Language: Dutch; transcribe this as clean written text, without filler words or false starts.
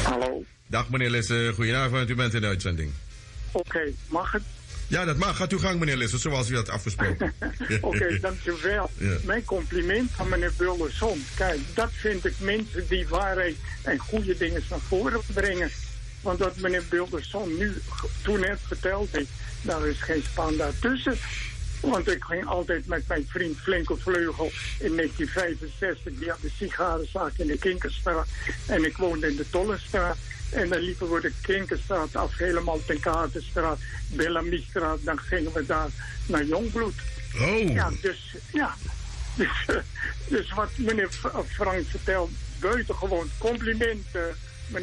Hallo. Dag meneer Lisse, goedenavond, u bent in de uitzending. Oké, mag het? Ja, dat mag. Gaat uw gang meneer Lisse, zoals u had afgesproken. Oké, dankjewel. Ja. Mijn compliment aan meneer Bulderson. Kijk, dat vind ik mensen die waarheid en goede dingen naar voren brengen. Want wat meneer Bulderson nu toen net verteld heeft, daar is geen span daartussen. Want ik ging altijd met mijn vriend Flinke Vleugel in 1965. Die had de sigarenzaak in de Kinkerstraat. En ik woonde in de Tollenstraat. En dan liepen we de Kinkerstraat af, helemaal ten Katerstraat, Bellamiestraat. Dan gingen we daar naar Jongbloed. Oh. Ja, dus wat meneer Frank vertelt, buitengewoon compliment